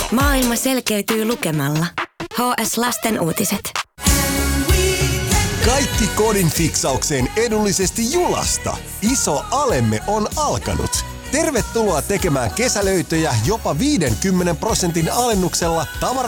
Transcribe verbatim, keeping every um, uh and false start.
Maailma selkeytyy lukemalla. H S Lasten uutiset. Kaikki kodin fiksaukseen edullisesti Julasta. Iso alemme on alkanut. Tervetuloa tekemään kesälöitöjä jopa viidenkymmenen prosentin alennuksella tavara